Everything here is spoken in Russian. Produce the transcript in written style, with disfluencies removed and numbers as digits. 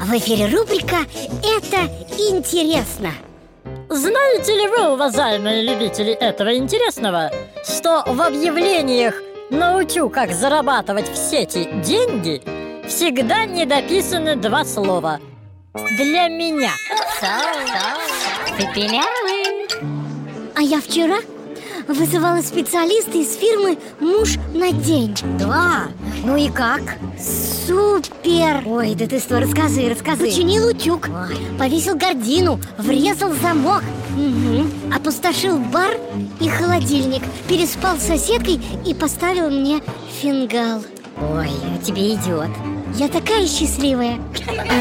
В эфире рубрика «Это интересно». Знаете ли вы, уважаемые любители этого интересного, что в объявлениях «Научу, как зарабатывать в сети деньги» всегда недописаны два слова «для меня». А я вчера вызывала специалиста из фирмы «Муж на день». Да, ну и как? Супер! Ой, да ты что, расскажи. Починил утюг, повесил гардину, врезал замок, опустошил бар и холодильник, переспал с соседкой и поставил мне фингал. Ой, тебе идет. Я такая счастливая.